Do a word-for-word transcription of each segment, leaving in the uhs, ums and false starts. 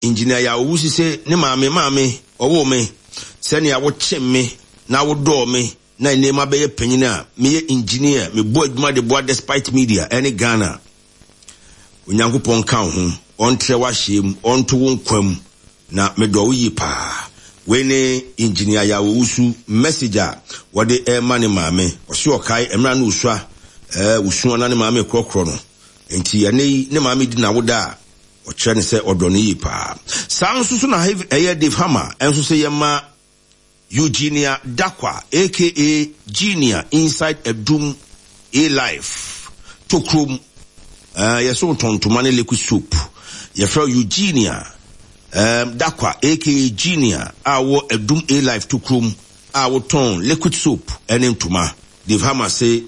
engineer ya owusi se ne maame maame owo me se ne awo me na wo do me na nema be ye panyina me engineer me bo adwuma de bo despite media any Ghana onyankopon kan ho on trewa hiem on to wonkwam na me do yi pa we ne engineer ya owusu messenger wode e mane maame o se okai emra na usua eh usu na ne maame krokro no enti ene ne maame di na woda o kire ne se odo ne yi pa san susu na eye Dave Hammer enso se yema Eugenia Dakwa aka Genia inside Edum A Life Tokrom uh yeso tontoma ne liquid soup ye fra Eugenia um Dakwa aka Genia awo Edum A Life Tokrom awo ton liquid soup ene ntoma Dave Hammer say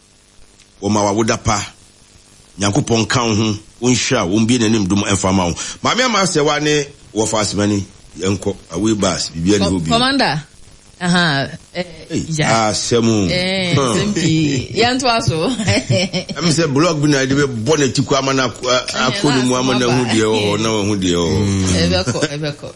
o ma wa wodapa nyankopon kan ho wonhwa wonbie nanim dum enfama ho ma me ma se wa ne wo fasmani yenko awe bas bibia ne obi commander aha eh ja ah semu eh sempi yanto aso am se blog bi na de be boneti kwa amana akonu mu amana hu de o na hu de o ebeko ebeko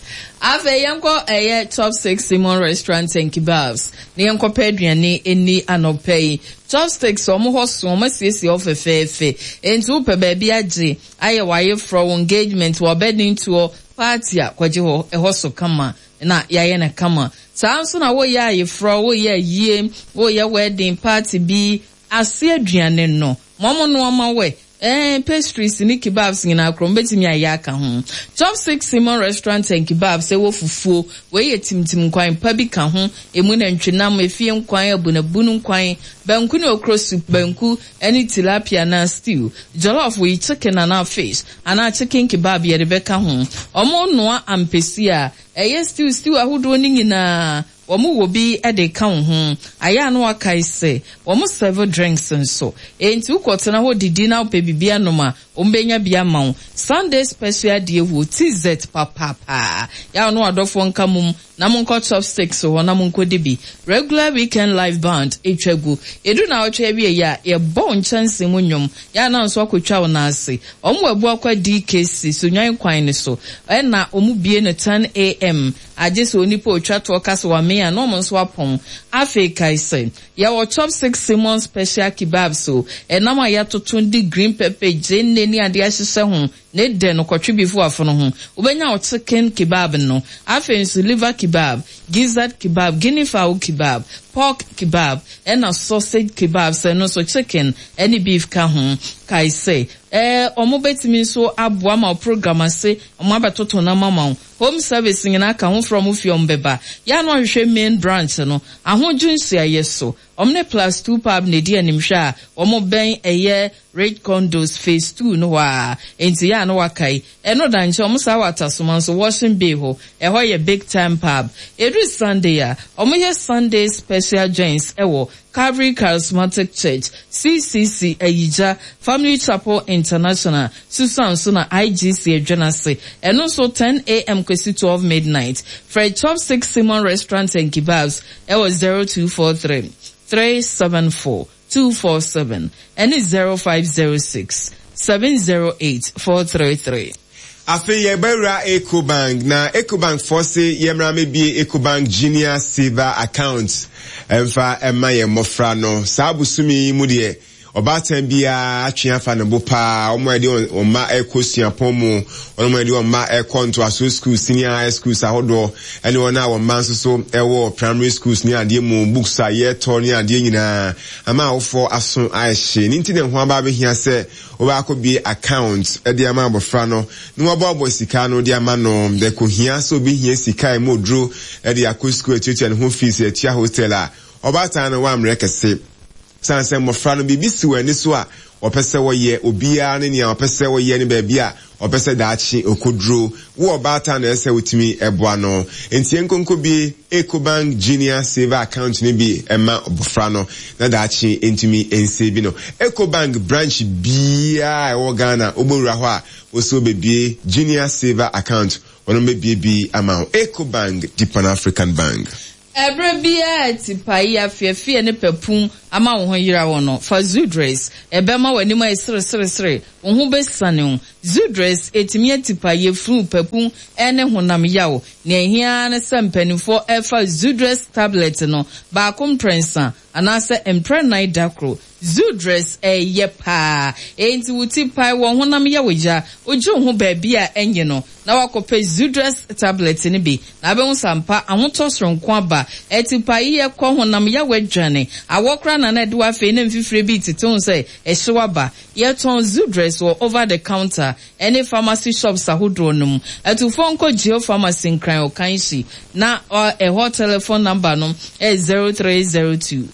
afa yanko eye top six Simon Restaurant and Kebabs ne yanko peduane eni anopei top six omo hoso omo siesie ofefefe entu pe ba bi age aye waye from engagement wo bedding to party akwaje ho ehoso kama na yaye na kama sanso na wo ya ye fro wo ya yie wo ya wedding party bi ase aduane no momo no ma we eh pastries ni kebabs ni na krom betimi ayaka ho top six Simon Restaurant and Kebabs se wo fufuo we ye timtim kwan pa bi ka ho emu na ntwenam efie nkwan abunabunu nkwan banku ne okro soup banku any tilapia na stew jollof we chicken and fish and chicken kebab ye rebeka ho omo noa ampesia eye stew stew ahodo ni nyina Omu will be at the count home. Aya no akaise. Omu serve drinks and so. Enti ukotena ho di dinner baby bia noma. Umbenya bia mau. Sunday special day wo T Z papa pa. Ya no adofo nka mum. Na munko top six so na munko debi. Regular weekend live band etwegu. Edu na otwa bi ya ye bon chance munyom. Ya na nso akotwa na ase. Omu ebu akwa D K C so nyan kwan ne so. E na omu bie na ten A M. Aje so onipa otwa to kasa wa me no mo nso apon Africa ise. Ya wo top six Simon special kebab so. E na ma ya totondi green pepper jenne ni ade ahyehyɛ ho. Ne de no kotwe bifu afono ho. Ubenya o chicken kebab no. Afi nso liver kebab, gizzard kebab, guinea fowl kebab, pork kebab, and a sausage kebab, so no so chicken, any beef ka ho. Kai say, eh, omo betimi so aboa ma program ase, omo abatoto na mama. Home service ngina ka ho from ufiom beba. Ya no hwehwe main branch no. Ahojunsi ayeso. Omne plus two pub ne di animhwa. Omo ben eye Red Condos phase two no wa. Enti ya no wakai. Eno danche omo sa wata so man so washing bay ho. Eho ye big time pub. Every Sunday ya. Omo ye Sunday special joints ewo Calvary Charismatic Church, C C C Ayija, Family Chapel International, Susan Suna I G C Adrenase, and also ten A M kwesi twelve midnight. Fred Top six Simon Restaurant and Kebabs, it was zero two four three, three seven four, two four seven, and it's zero five zero six, seven zero eight, four three three. Afe yebera EcoBank na EcoBank force yemra me bi EcoBank Junior Silver account emfa ema ye mofra no sabu sumi mu de obatan bia atwea fa ne bopa omo ede o ma ekosua pomu omo ede o ma ekonto aso school senior high schools ahodo ene wona wo man so ewo primary schools ni ade mu books a ye to ni ade nyina ama ofo aso ahye ni ntine ho aba be hia se oba akobi account ede ama abofra no ni wo bobo sika no de ama no de ko hia so bi hia sika e modro ede akọ school etutu ne ho fees e tia hostel a obatan no wa amrekese sanse mofra no bibisi wani so a opese wo ye obia ne nia opese wo ye ne ba bia opese daachi okodro wo obata na ese wotimi eboa no enti enkonko bi EcoBank Junior Silver account ne bi ema obofra no na daachi entimi ense bi no EcoBank branch bia e wo Ghana obowura ho a oso bebie Junior Silver account wono mebie bi ama EcoBank the Pan African Bank. Ebre bia ti pai afefie ne pepum ama wo ho yira wo no fa Zudress ebema wani ma sere sere sere wo ho besane wo Zudress etimi atipa ye fru papu ene honam yawo ne ahia ne sempanifo efa Zudress tablet no ba komprensa anase emprenai dakro Zudress eye pa enti wuti pai wo honam yawo ja oju ho ba bia enye no na wakope Zudress tablet ni bi na be unsampa ahoto soronko aba etipa ye ko honam yawo adwane awokra na na de wa fe na mfifire bi titon say ehyewa ba ye ton Zudress wo over the counter any pharmacy shops ahodro num atufo nko Geo Pharmacy nkran okanshi na e ho telephone number no is zero three zero two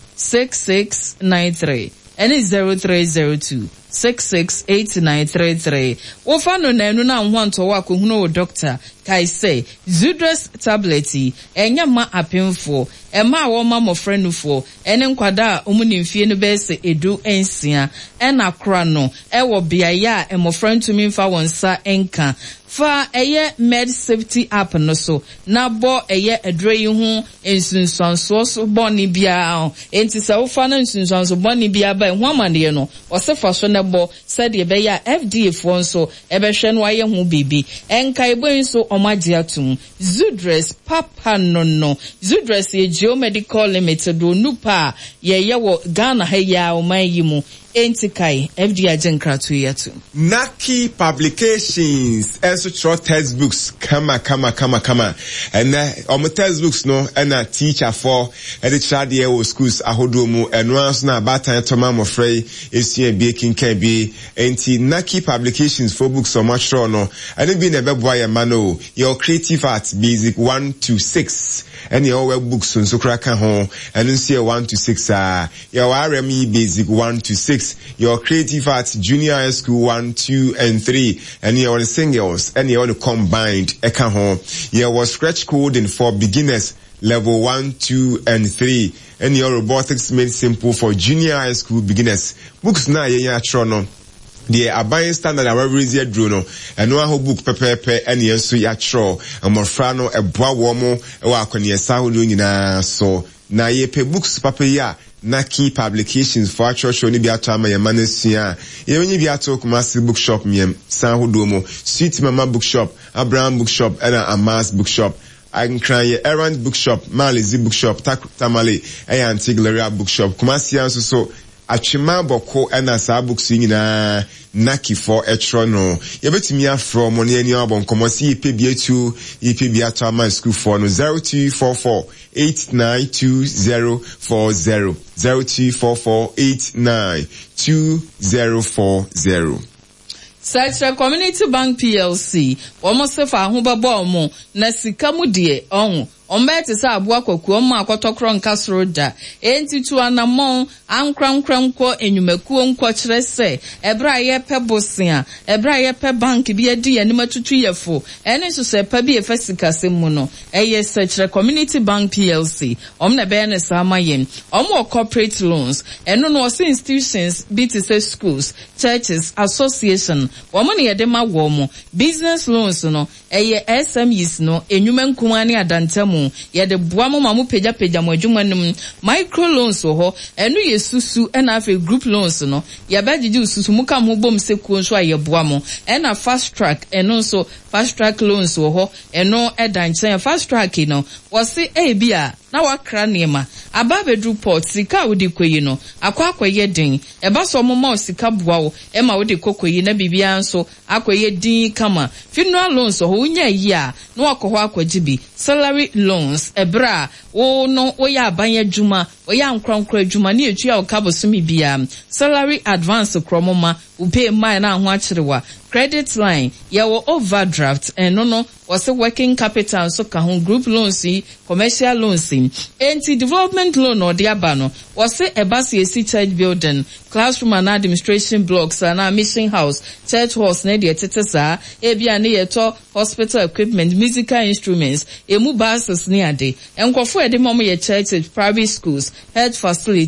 six six nine three and is zero three zero two six six eight nine three three. Wofano na enu na nwanto wa kohunu o doctor kai say Zudress tableti enya ma apemfo ema wo ma mofrenufo ene nkwada omuni mfie no be se edu ensia ena kra no ewo biaya emofrentumi mfa wonsa enka fa eye med safety app no so na bo eye edre yi hu ensunsanso so boni bia enti se wo fa na ensunsanso boni bia ba hu amane no osefa so na bo said ye be ya F D A fo nso ebe hwe no aye hu bibi enka ebo nso omagye atum Zudress papa no no Zudress ye Geo Medical Limited do nupa ye ye wo Ghana ha ya o man yi mu entikai F D A jenkratu yetu Naki Publications also short textbooks kama kama kama kama and uh, on textbooks no and a teacher for the child here wo schools ahodo mu and once na batan to mam frey esu be kinkan bi enti Naki Publications for books so much no and be never boy mano your creative arts basic one to six and your web books so kraka ho and see one to six ah uh, your R M E basic one to six your creative arts junior high school one, two, and three, and your singles, and your combined eka home. Your was scratch coding for beginners level one, two, and three, and your robotics made simple for junior high school beginners. Books na ye ya trono. The abiding standard are very easy druno and no ho book pepepe and yes ya tro and morfrano e boa womo e wa akoni sahudu nyina so na ye pe books papa ya Naki Publications for actual show ni bi ato ama ya manesia ye onye bi ato Kumasi bookshop miem san hodomo Sweet Mama bookshop Abraham bookshop and Amas bookshop Ankran ye Errand bookshop Malizi bookshop Tamale e Antigleria bookshop Kumasi anso so Achima boko ena sa books nyina Naki for etro no ye betimi afro mo ne ani abon komosi ye pe bi etu ye pe bi ato ama school for no zero two four four eight nine two zero four zero zero two four four eight nine two zero four zero. Search Community Bank P L C womo sefa ho babo mo na sika mu de on ombete sa abua kwaku omo akotokro nkasoro da enti tu anamon ankrankranko enyumakuo nkokire se ebra ye pe bosia ebra ye pe bank bi adi ye nimatutu yefo ene so se pa bi e fasika semu no eye Search Community Bank P L C om na be ne sama yen omo corporate loans eno no se institutions B T C schools churches association womo ne yede ma wo mo business loans no eye S M Es no enyuma nkumani adantemu yede boa mo mamu peja peja mo adwuma nim micro loans ho enu yesusu ena afi group loans no ya bagiji ususu muka mo bom sekuo nso aye boa mo ena fast track enu nso fast track loans ho eno edan chen fast track no wose e bia na wakra nema aba bedru port sika wodi koyi no akwa akwaye din eba so mo ma sika boa wo e ma wodi kokoyi na bibia nso akwaye din kama funeral loans ho nya yi a na wakoho akwajibi salary loans ebra wo no wo ya abanye djuma wo ya nkronkro djuma na etua o kabosumi bia salary advance kromoma upe mai na ho achirewa credit line yawo overdraft eno no was working capital so ka ho group loans commercial loans enti development loan or diaba no was ebasi esi church building classroom and administration blocks and mission house church halls na de tetesa ebia na yeto hospital equipment musical instruments emu buses ni ade enkofo ede mom ye churches private schools health facilities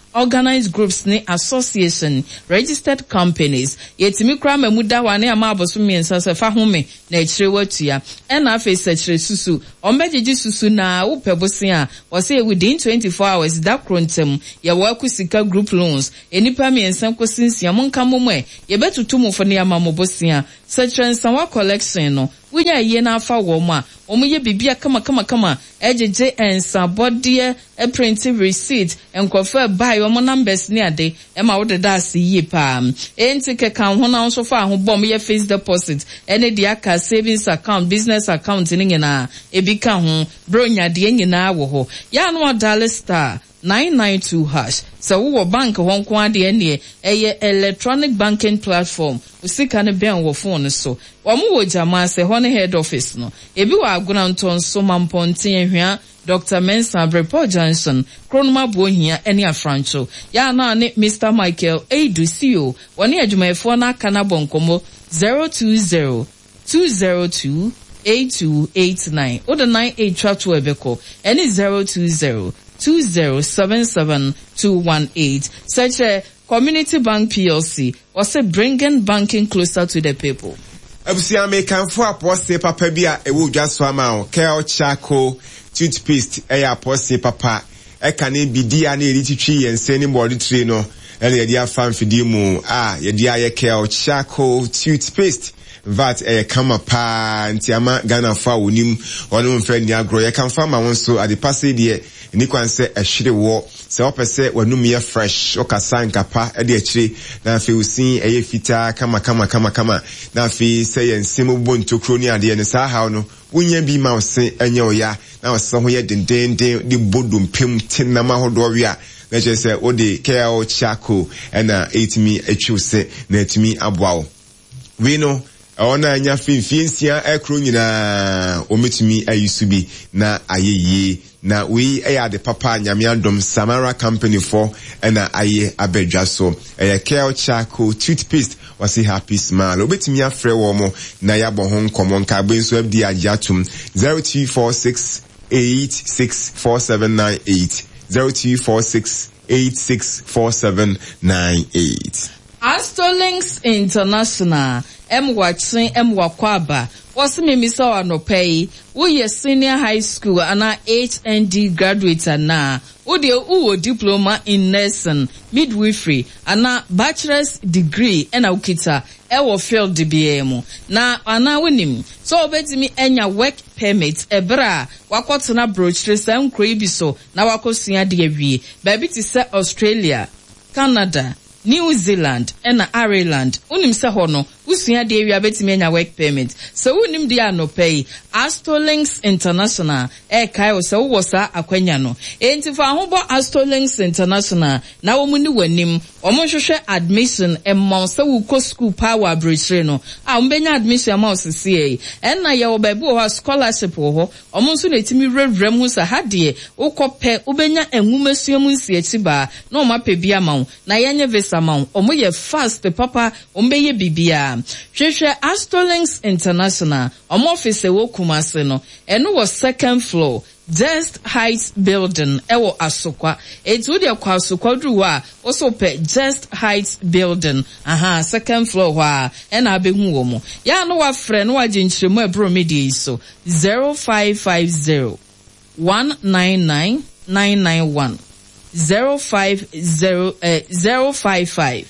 organized groups ne association registered companies yetimi kra mamuda wane ama aboso miensa se fa home na ekire watua ena afi sekire susu ombegigi susu na upebosi a wose within twenty-four hours da krontem ye wakusika group loans enipa miensa kosinsia monka momwe ye betutu mufo ne amamobosi a sekire nsanwa collection no winya ye na afa wo ma omuye bibia kama kama kama ejeje ensa bodie e printing receipt enkofa buy omo numbers ni ade e ma wode da se yi pa enti ke kan ho na so fa ho bom ye fixed deposit ene dia ka savings account business account ni nyina e bi ka ho bronya de nyina wo ho ya no dial star nine nine two hash so wo bank hon ko ade ene eye electronic banking platform usika ne ben wo phone so wo mo wo jama se hon head office no ebi wa aguna nton so mamponten ehwa Doctor Mensa Brepo Johnson Kronoma Bohia ene afrancho ya na ne Mister Michael Edusio woni adwumayefo na kana bonkomo zero two zero two zero two eight two eight nine or the nine eight to ebeko any zero two zero two zero seven seven two one eight. Such a Community Bank P L C was a bringing banking closer to the people. Abusia me kan fo apose papa bi a ewo dwaso ama o Kel Charcoal toothpaste e ya apose papa e kan e bidia na eri titwi yense ni body tray no e ye dia fan fidi mu ah ye dia ye Kel Charcoal toothpaste vat e kama pa nti ama Ghana fa wonim wono mfra ni agro ye kan fa ma won so ade passe de ni kwanse ehwere wo se opese wanum ye fresh okasa nkapa e de akire na fe usin eye fita kama kama kama kama na fe se ye nsem bontokro ni ade ne sa ha no wonya bi ma ose enye oya na ose ho ye dendenden de bodum pem tinama hodo wi a na je se o de Kel Charcoal na etimi etwuse na etimi aboawo we no ona anya finfinsia ekro nyina ometumi ayisubi na ayeye na we eya de papa nyamiandom Samara company for na aye abedwa so eya Kel Charcoal toothpaste wasi happy smile obetumi afre wo mo na yabo ho nkomo nka benso abdi ajatum zero two four six eight six four seven nine eight zero two four six eight six four seven nine eight. Astrolinks International M Watson M Wakwaba was me miss our no pay. We a senior high school and a H N D graduate na. Udi uwo diploma in nursing, midwifery, and a bachelor's degree and a ukita ewo field D B M. Na ana winim. So obeti mi enya work permit ebra wakotuna brochure sem kreibiso na wakosia de awie. Baby ti se Australia, Canada, New Zealand and Ireland. Unim se hono usua de area betimi anya work permit. So unim dia no pay. Astrolinks International e kai o se wo sa akwanya no. Enti fa ho bo Astrolinks International na wo mu ni wanim omo hwehwe admission emmo se wo ko school power brochure no. A mbenya admission ma osisi e. En na ye wo ba bi wo scholarship wo ho. Omo nso na etimi rewrem hu sa hade wo kopɛ ubenya enwumesuam nsi echiba na o ma pe bia ma wo. Na yenye visa ma wo. Omo ye fast papa ombe ye bibia. Hwehwe Astrolinks International omo office wo Kumasi no eno was second floor Just Heights building ewo Asokwa etu de kwa Asokwa dru a also pe Just Heights building aha second floor wa ena abehu wo mo ya no wa frɛ no wa ginchiremu ebro media so zero five five zero one nine nine nine nine one zero five zero uh, zero five five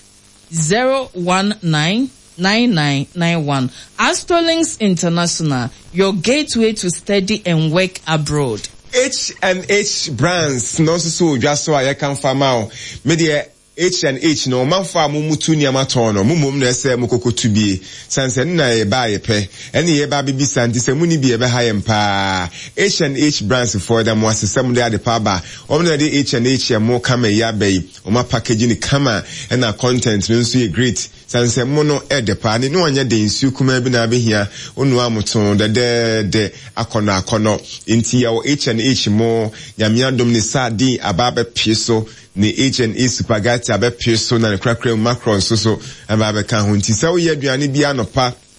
zero one nine nine nine nine one. Astrolinks International, your gateway to study and work abroad. H and H brands, no so just so I can farm out. Media H and H no man fa mu mutu ni amatono mu mum na se mukoko tubi sanse na e ba ye pe ene ye ba bibi santi se muni bi e be ha ye mpa H and H brands for them was some dey the pa ba o na dey H and H mo kama ya be o ma package ni kama and na content no so ye great sanse mo no e de pa ni no anya de nsu kuma bi na be hia onu amoton de de de akono akono inti ya H and H mo nyamiadom ni sa din aba be pieso ni H and H spaghetti abe peso na krakra macron so so aba be kan ho nti se wo ye aduane bia no pa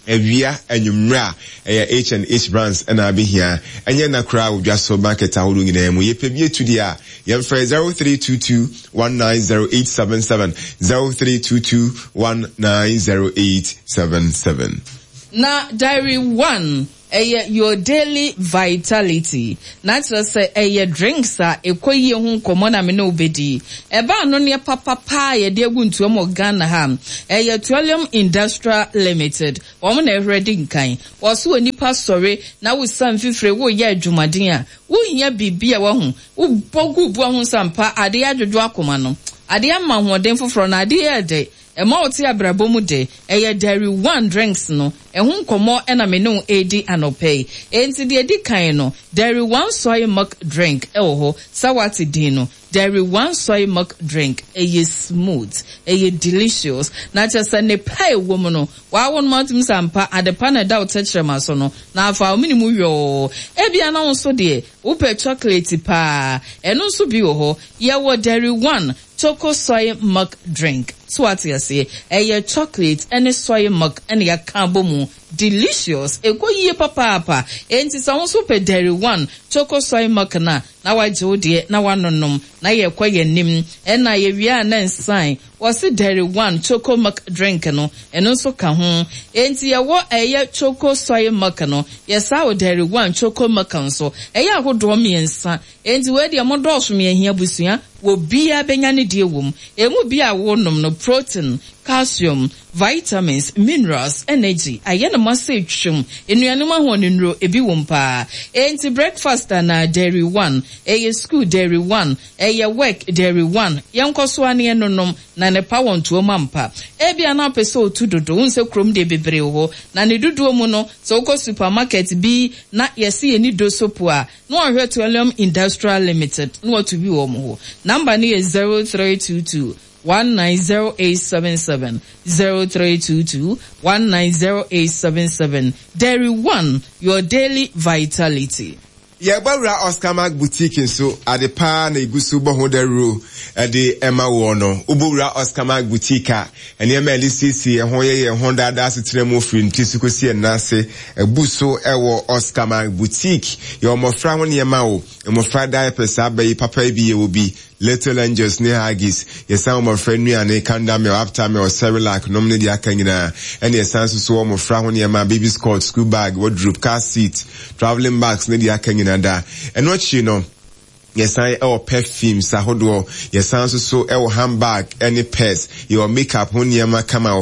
Evia enyumra eh H and H brands and abi here. Enye na kra wo dwa so market ahodo nyina mu. Ye pebie tu dia. Ye mfre zero three two two one nine zero eight seven seven zero three two two one nine zero eight seven seven. Na Diary One, eh, your daily vitality. Natural say eh drinks are a koye hun komona me no bedi. Eba no ne papa pa ye de guntu am Ghana ham. Eh Petroleum Industrial Limited. Woman na ready nkan. Waso onipa sore na wo sam fifre wo ye adwumaden a. Wo hia bibia wo hu. Wo bogu bu ho sampa ade adwodwo akoma no. Ade amma hoden foforo na ade ye de. Ema oti abrabomu de eye Diary One drinks no ehun komo ena me no edi anopay enti de edi kan no Diary One soy milk drink ewo ho sawati din no Diary One soy milk drink eye smooth eye delicious na chese ne pie woman no wa won matum sampa adepa na da utechrema so no na afa ominimu yo ebia na won so de upe chocolate pa eno so bi wo ho ye wo Diary One choco soy milk drink. So what you say? A chocolate and soy milk and ya kambomu. Delicious. E ko ye papa papa. Enti sa won super Diary One choco soy milk na. Na wa je ode na wa nonom. Na ye kwa ye nim. E na ye wia na nsan. Was Diary One choco milk drink no. Eno so ka ho. Enti ye wo eye choco soy milk no. Ye sa wo Diary One choco milk nso. Eye ahodo miensa. Enti we de mo dɔɔso me ahia busua. Wo bia benya ne die wom. Emu bia wo nom no protein, calcium, vitamins, minerals, energy. Aye na mase twum. Enuanum ahon nro ebi wom pa. Enti breakfast na Diary One, eye school Diary One, eye work Diary One. Yankoso ane enonom na ne pa won to mampa. Ebia na pese otu dodo unse krom de bebre ho. Na ne dodo mu no so ko supermarket bi na yesi eni dosopo a. No ahwe Petroleum Industrial Limited. No to bi wo mo ho. Number ni is zero three two two one nine zero eight seven seven zero three two two one nine zero eight seven seven. Diary One, your daily vitality. Yeah, Barbara Oscar Mark Boutique so at the pan a gusu bohoderu at the Emma Wono, Ubura Oscar Mark Boutique, and Emma Lisi, and Hoye and Honda Das Tremo Film, Tisukusi and Nase, a buso ewo Oscar Mark Boutique. Your more frown Yamao, and more fried diapers, Abbey, Papa B will be Little Angels near Haggis. Yes, some of friend me and a candam or uptime or Cerelac, nominally Akangina, and yes, sans so more frown Yama baby's coat, school bag, wardrobe, car seat, traveling bags, Lady Akangina. And what you know, yes, I our perfumes, ahodo, yes, I so our handbag, any purse, your makeup, when you come out,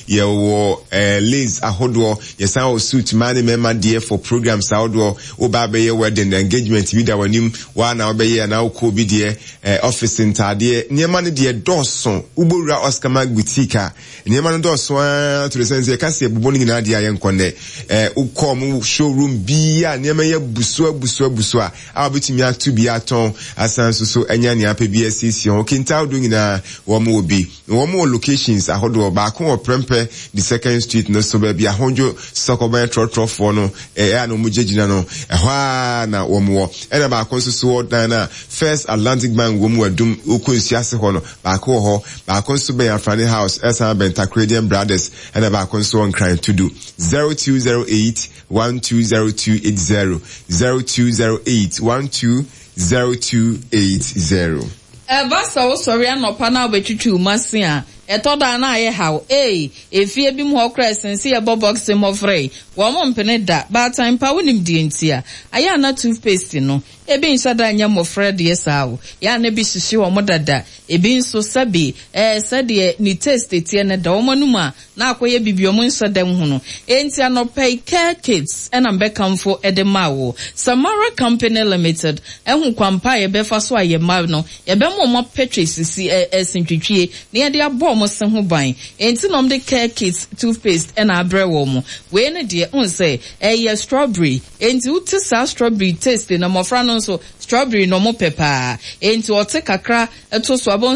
your uh, lace, ahodo, yes, I suit money, member dear for programs, ahodo, obabe wedding engagement, with our new one, our bay and our co be dear, office in Tadia, near money dear Dawson, Ubura Oscar Mag Boutica, near man Dawson to the sense, I can see a boning in Adia and Conde, uh, Ucom showroom be near me, busua, busua, busua, I'll be to me to be at asanso so anyane ape B S C on kinta do nyina wo mo obi wo mo locations ahodo ba ko oprempe the second street no so ba bia honjo sokoban trotro for no e ya no mujegina no e hwa na wo mo e na ba ko so so dan na First Atlantic Bank wo mo adum okunsi ase ho no ba ko ho ba ko so be Afrani House Esa Bentacredian Brothers e na ba ko so on crime to do zero two zero eight one two zero two eight zero zero two zero eight one two zero two eight zero. Eh, basa wo sorry anopa na obetwitwu mase a etoda na aye haw eh efie bi mu hokra sense e bo box mo frey wo mo mpene da ba time pa wonim die ntia aya na toothpaste no ebi nsada anya mo frey de sawo ya na bi hihye wo mo dada ebi nso sabi eh sade ni taste tie ne da wo manum a na akoye bibio mo nsada hu no enti anopa care kids ena mbekamfo edemawo Samara Company Limited ehu kwampa ye befa so aye ma no ye be mo mo petrisi si esintwitwie ne ye de abo mo se ho ban enti nom de care kids toothpaste ena abre wo mo we ne de un say eh strawberry enti uti sa strawberry taste na mo fra no so strawberry no mo pepper enti o te kakra eto so abon say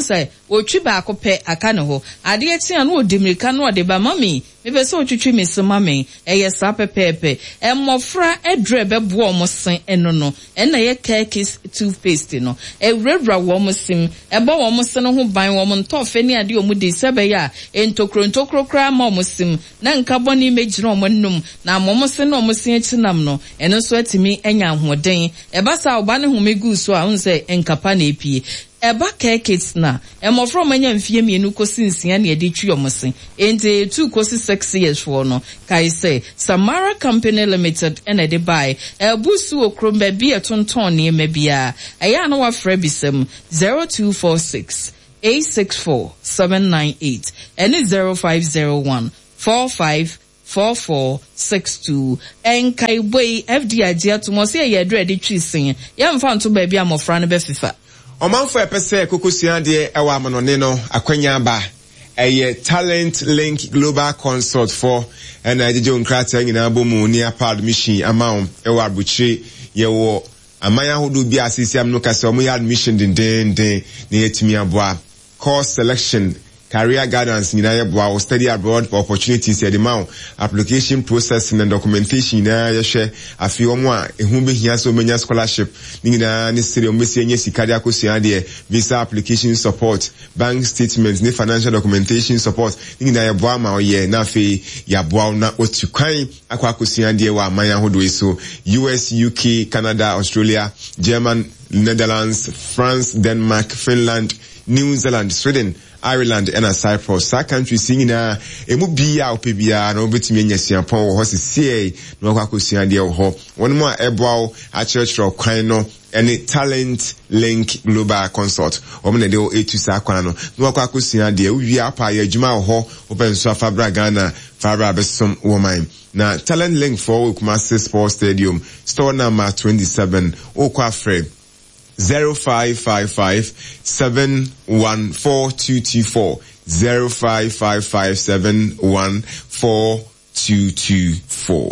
otwi ba akopɛ aka ne ho ade etia no odimirika no de ba mami me be so otwitwi me se mami eye sa pepepe emmofra edre bebo omo sen eno no ena ye Kirkis toothpaste no ewrewra wo mo sim ebo wo mo sen ho ban wo mo ntofe ni ade omu de sebe ya entokro ntokro kra ma omo sim na nka boni mejira omo num na momo sen omo sen chinam no eno so atimi enya ahoden eba sa oba ne homegu so a unse enkapa na epie eba Kirkis na emofro manya mfie mienu kosi nsia na edi twi omosen ente two kosi six years for no kai say Samara Company Limited and ede buy ebusu okromba bi etonton ne mabia aya na wa fra bisem zero two four six eight six four seven nine eight and zero five zero one four five four four six two and kai boy F D I G to mo say ye dre de twi sen ye mfa nto ba bi amofra no be fifa Omanfo epese kokosua de ewa amonone no akwanya ba eye Talent Link Global Consult for and ajeje nkrata nyina bomu ni apa admission amount ewa abuchire yewo amanya hodo bi asisi am no kase omo ya admission den den den ne yetimi aboa course selection career guidance nyina ye boa o study abroad for opportunities e demand application processing and documentation na ye hwe afi omo a ehu behia so menya scholarship nyina ne sere omesi enye sikade akosua de visa application support bank statements ne financial documentation support nyina ye boa ma oye na afi ya boa na otukwan akwa akosua de wa amanya hodo so U S, U K, Canada, Australia, German, Netherlands, France, Denmark, Finland, New Zealand, Sweden, Ireland and Cyprus. Sa country singing na emu bia opebia na obetimi nyasiapon wo hosisi no akwakosia de wo won mo eboa a church ro kwan no any Talent Link Global Consult omo na de o etu sa kwan no no akwakosia de wi apa ya adwuma wo openso afabra Ghana fabra besom woman na Talent Link for Kumasi Sports Stadium store number twenty-seven Okwafre zero five five five seven one four two two four zero five five five seven one four two two four.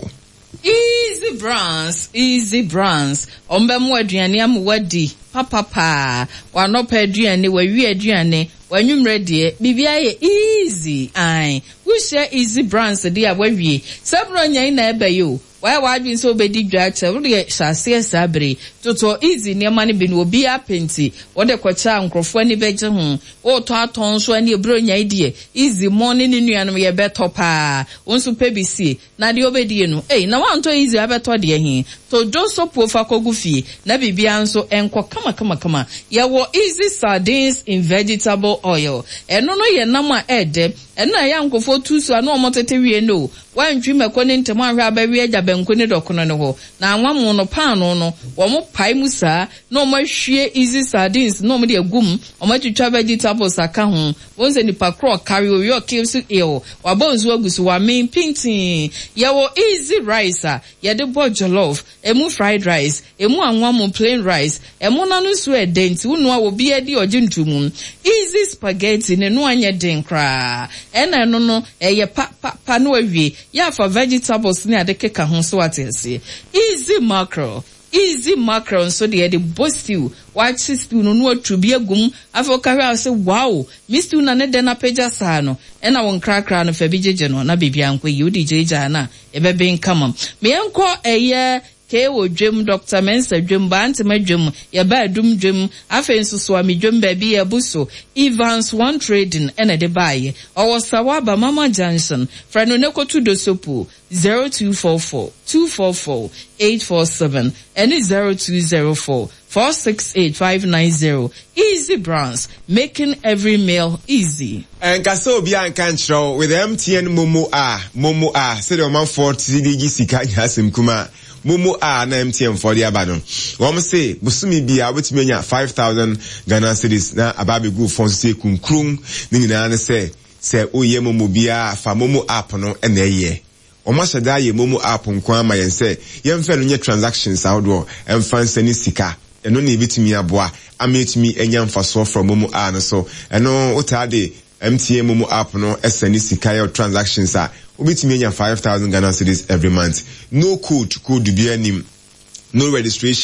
Easy Brands, Easy Brands. Ombe mu aduane am wadi papa pa. Wa no pa aduane wa wi aduane wa nwumre de bibia ye easy. Ai, we share Easy Brands de a wa wi. Sabro nyan na ebe yo. Why why been so bedi dwacha wo de shase sabre toto easy ne ma ne bi no obi apenti wo de kwacha nkrofo ani beje ho wo to aton so ani ebro nya idie easy morning ni nuanom ye beto pa wonso pebisi na de obedie no eh na wanto easy abeto de hin to do so pofa kogufie na bibia nso enko kama kama kama ye wo Easy Sardines in vegetable oil eno no ye nam a ede eno ya nkofo tu so na omotete wie no wantwi makone ntem ahwa abawi agya benkone dokono ne ho na anwamu no paano no wo mo pai mu saa na o mahwie Easy Sardines na o mo de agum o ma twitwa vegetables aka ho wonse ni pakro carry o yo kills ill wa bonzu agusu wa main pintin ye wo Easy Rice a ye de bo jollof emu fried rice emu anwamu plain rice emu na no so edenti unu a obi edi ogintumu Easy Spaghetti ne no anya den kra ena no no eye pa pa, pa no awie ya for vegetables ni ade keka ho so atese Easy Mackerel Easy Mackerel so de de bostiw watch stew no no atrubi agum afoka hwa say wow mistu na ne de na peja sa no ena won krakra no fa bi jeje no na bibia nko yi odi jeje na ebebe nkama me enko eye ke wo dwem Doctor Mensa dwem ba antema dwem ye ba adum dwem afenso so ami dwem ba bi ye buso Evans One Trading ena de baye owo Sawaba Mama Johnson frano ne kotu do sopu zero two four four two four four eight four seven and zero two zero four four six eight five nine zero. Easy Brands, making every meal easy. And kaso obi an kanchro with M T N Momo A Momo A say the man for T D G sika yasim kuma Momo A na M T N for the abano. Wọ́n say busumi bi a wetumi nya five thousand Ghana cedis na ababe go fon say kunkrum ni nyina na say say oye Momo bi a fa Momo app no na eye. Oma shada ye Momo app nko ama yen say yemfa no nye transactions outdoor emfa nsani sika eno na ebitumi aboa ametumi enya mfaso from Momo A no so eno otade M T N Momo app no esani sika your transactions a obitumi enya five thousand Ghana cedis every month. No code code bi anim, no registration,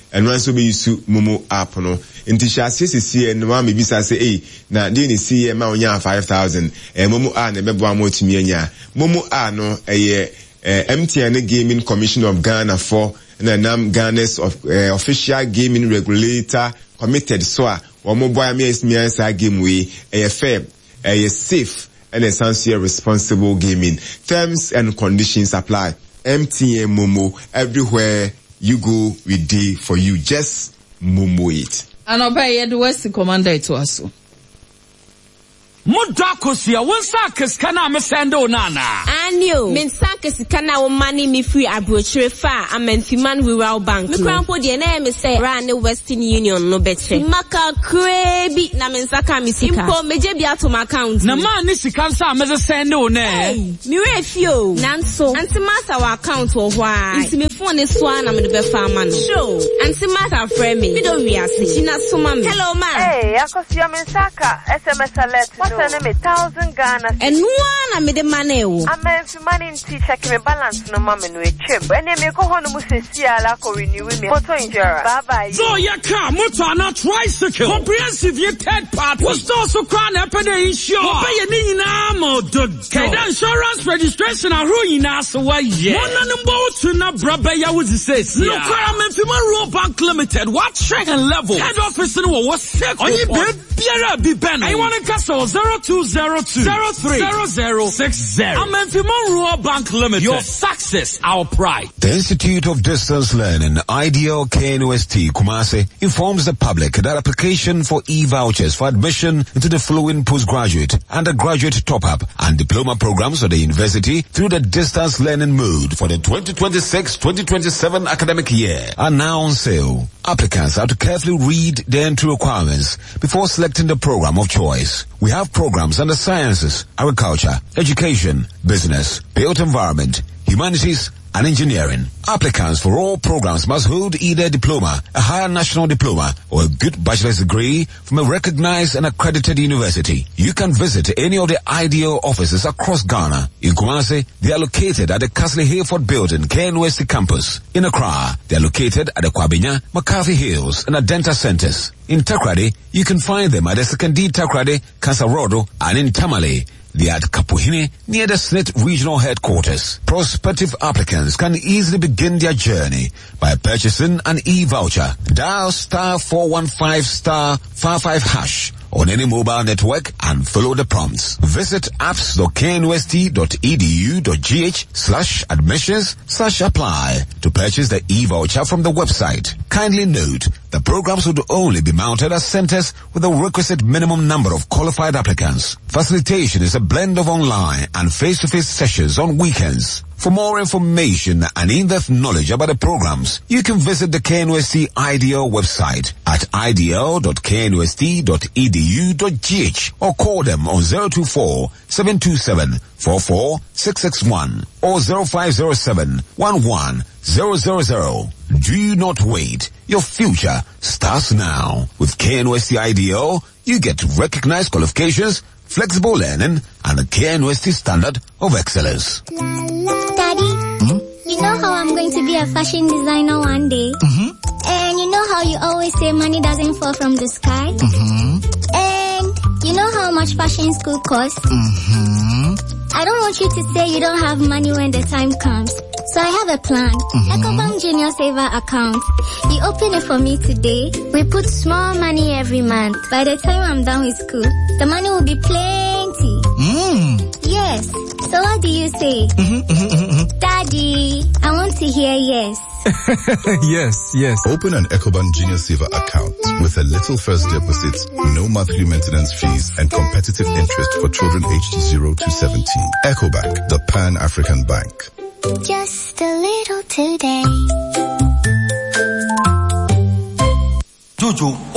and once we use Momo app no. Inti shasi sisi no ma me bisa say eh na dey ni see ma onya five thousand eh Momo a na bebo amotimi anya. Momo a no eh M T N Gaming Commission of Ghana for na nam Ghana's of uh, official gaming regulator committed so a omo boy me esmiansa game we eh fair eh safe and essential responsible gaming. Terms and conditions apply. M T N Momo, everywhere you go we dey for you. Just Momo it. And obey the West Commander to us. Mudakosia, one sackers can I send on Nana? And you, men sackers can now money me free a brochure far, a Memphiman Rural Bank. The crown for the name is say, ran the Western Union, no better. Maka crabby, Namensaka Missika. Impo Majabia to my account. No man is the cancer, Mother Send on eh. Mire few, Nanso, and to master our account or why. It's me phone is one, I'm in the Befarman. Show, and to matter frame me. We don't react. She not so mammy. Hello, man. Hey, Akosia Mensaka, S M S alert. Send me thousand Ghana. And one I made the money. I'm a money in tea checking my balance no mum and we chip. And then me go home to see a lack of renewing me. Motor injury. Bye bye. So your car, motor, not tricycle. Comprehensive your third part was also crown up in the insurance. Pay a name now, the insurance registration are ruining us away. One on the boat to not brabaya was the says. No crime and Rural Bank Limited. What check and level? Head office in what was sick. Oh, you be Ben. I want to castle zero two zero two zero three zero zero six zero. I'm Memphiman Rural Bank Limited. Your success, our pride. The Institute of Distance Learning, I D L K N U S T Kumasi, informs the public that application for e-vouchers for admission into the following postgraduate, undergraduate top-up and diploma programs of the university through the distance learning mode for the twenty twenty-six twenty twenty-seven academic year are now on sale. Applicants have to carefully read the entry requirements before selecting the program of choice. We have programs under sciences, agriculture, education, business, built environment, humanities, and engineering. Applicants for all programs must hold either a diploma, a higher national diploma, or a good bachelor's degree from a recognized and accredited university. You can visit any of the I D L offices across Ghana. In Kumasi, they are located at the Castle Hayford Building, K N U S T campus. In Accra, they are located at the Kwabenya, McCarthy Hills, and Adenta centers. In Takrady, you can find them at the Sekandi Takrady, Kansarodo, and in Tamale. They are at Kapuhine, near the Senate Regional Headquarters. Prospective applicants can easily begin their journey by purchasing an e-voucher. Dial star four one five star five five hash on any mobile network and follow the prompts. Visit apps dot k n u s t dot e d u dot g h slash admissions slash apply to purchase the e-voucher from the website. Kindly note, the programs would only be mounted at centers with the requisite minimum number of qualified applicants. Facilitation is a blend of online and face-to-face sessions on weekends. For more information and in-depth knowledge about the programs, you can visit the K N U S T I D L website at i d l dot k n u s t dot e d u dot g h or call them on zero two four seven two seven four four six six one or zero five zero seven one one zero zero zero. Do not wait. Your future starts now. With K N U S T I D L, you get recognized qualifications, flexible learning, and a K N U S T standard of excellence. Daddy, hmm? You know how I'm going to be a fashion designer one day? Mm-hmm. And you know how you always say money doesn't fall from the sky? Mm-hmm. And you know how much fashion school costs? Mm-hmm. I don't want you to say you don't have money when the time comes. So I have a plan. Mm-hmm. EcoBank Junior Saver account. You open it for me today. We put small money every month. By the time I'm done with school, the money will be plenty. Mm. Yes. So what do you say? Mm-hmm, mm-hmm, mm-hmm. Daddy, I want to hear yes. Yes, yes. Open an EcoBank Junior Saver account with a little first deposit, no monthly maintenance fees, and competitive interest for children aged zero to seventeen. EcoBank, the Pan-African Bank. Just a little today. Jojo,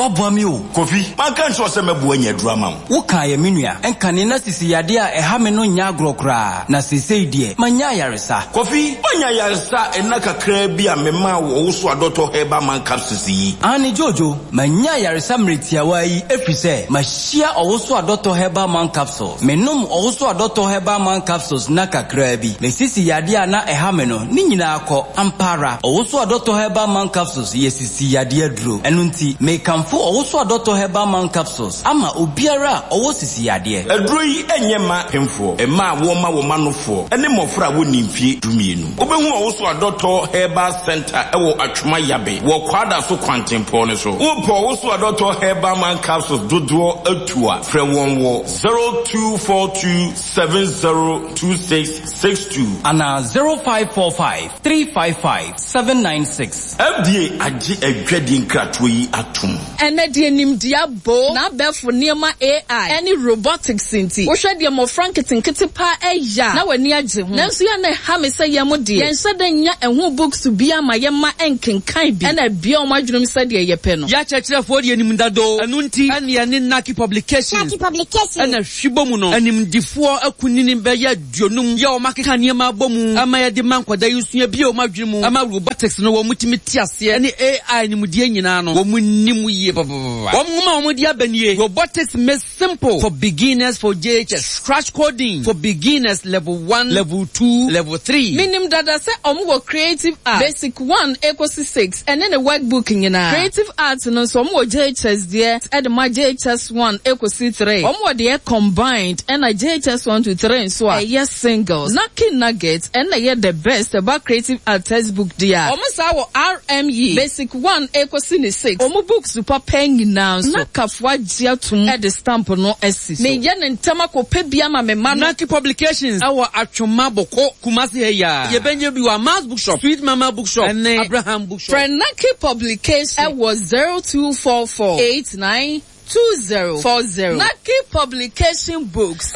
Wabwami o. Kofi, man can't show some boy in your drama. Woka ye minua, enka ni na sisi yadia e ha me no nya agrokra. Na sisi die, manya yaresa. Kofi, manya yaresa enaka krebi a mema wo so adoto heba man capsules yi. Ani Jojo, manya yaresa mritia wa yi efise, mashia owo adoto heba man capsules. Menum owo adoto heba man capsules naka krebi. Me sisi yadia na e ha me no, ni nyina akọ ampara. Owo adoto heba man capsules ye sisi yadia dro. Enunti me kamfo owo adoto heba man capsules. Ama obiara owo sisi yadia. Edro yi enye ma pemfo. E ma wo ma wo manofo. Ene mofra wo nimfie dumienu. Obehu owo adoto heba center ewo atwoma yabe. Wo kwada so kwantempo ne so. Wo po owo adoto heba man capsules dodo atua. Fre won wo zero two four two seven zero two six six two. Ana zero five four five three five five seven nine six. F D A agi edwedi nkrato yi atum. Ene de nim diabo na befo niema A I any robotics inti. Wo hwe de mo franketenkete pa eya na wani age ho. Nanso ya na ha me se yemo de. Yen se de nya ehu books bia ma yema enkenkan bi. Ena bia o madwunum se de ye pe no. Ya chechirefo de nim dado. Anu nti ene ne Naki Publications. Naki Publications. Ena hwibomu no. Anim difo akunini be ya duonum. Ya o makeka niema bomu. Ama ya de mankwada yusua bia o madwunum. Ama robotics no wo mutimi tiase. Ene A I ni mudie nyina no. Wo munnim ye baba. Wo muma wo mudi abanie. Robotics made simple for beginners for J H S. Scratch coding for beginners level one, level two, level three. Minim dada se omu wo creative art. Basic one equals six. And then the workbook nyina. Creative art no so omu wo J H S there. And my J H S one equals three. Omu wo there combined. And I J H S one to three so a yes singles. Naki nuggets. And I get the best about creative art textbook there. Omu sa wo R M E. Basic one equals six. Omu books super paying now. So nakafwa jia tum at the stamp no esi. Me yen ntama ko pe bia ma me man. Naki Publications. Awa atwoma boko Kumasi heya. Ye benye bi wa Mass Bookshop, Sweet Mama Bookshop, and Abraham Bookshop. Friend Naki Publications. It was zero two four four eight nine two zero four zero. Naki Publication Books.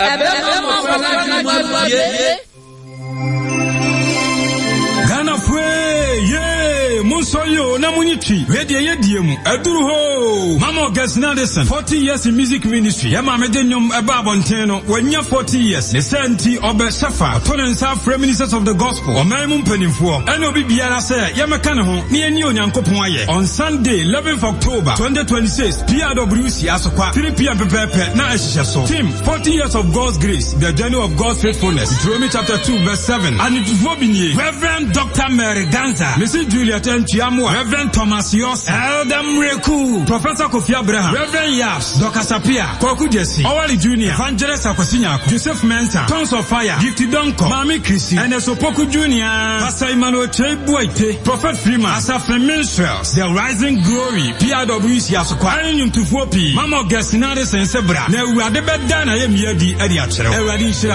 Ghana fwe, yeah, Monsoyo, na munichi, ready ye diemu, eduru ho. Mama Gas Nadison, forty years in music ministry. Yama medenyum eba bonteno, when you're forty years, the senti obe safa, tonen sa free ministers of the gospel, or maimun penifo, and obi biara say, yama kanaho, ni enyo nyankopwaye. On Sunday, eleventh of October, twenty twenty-six, P R W C asokwa, three p m pepepe, na eshishaso. Team, forty years of God's grace, the journey of God's faithfulness. Deuteronomy chapter two, verse seven. And it is Robinye, Reverend Doctor Mary Ganza, Missus Juliet Chiamwa, Reverend Thomas Yos, Elder Mreku, Professor Kofi Abraham, Reverend Yaps, Doctor Sapia, Koku Jesse, Owali Junior, Evangelist Akwasinya, Joseph Mensah, Tons of Fire, Gifty Donko, Mami Chrissy, and Esopoku Junior, Pastor Emmanuel Chebuete, Prophet Freeman, Asafre Minstrels, The Rising Glory, P R W C Asokwa, Ayum Tufopi, Mama Gastinades and Sebra, Newa de Bedana Yem Yedi Eddie Achero, Eradin